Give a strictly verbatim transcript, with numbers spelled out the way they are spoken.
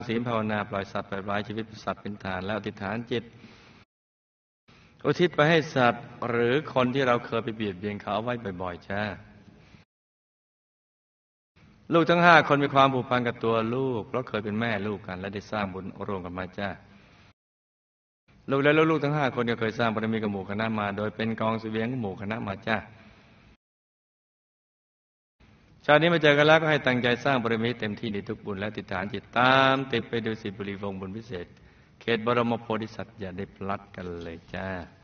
ศีลภาวนาปล่อยสัตว์ปล่อยปลายชีวิตสัตว์เป็นฐานแล้วอธิษฐานจิตอุทิศไปให้สัตว์หรือคนที่เราเคยไปเบียดเบียนเขาไว้บ่อยๆจ้าลูกทั้งห้าคนมีความผูกพันกับตัวลูกเพราะเคยเป็นแม่ลูกกันและได้สร้างบุญร่วมกันมาจ้าลูกและลูกๆทั้งห้าคนก็เคยสร้างบารมีกับหมู่คณะมาโดยเป็นกองเสบียงของหมู่คณะมาจ้าชาตินี้มาเจอกันแล้วก็ให้ตั้งใจสร้างบารมีเต็มที่ในทุกบุญและอธิษฐานจิตตามติดไปดูสิบุรีวงศ์บุญพิเศษเขตบรมโพธิสัตว์อย่าได้พลัดกันเลยจ้า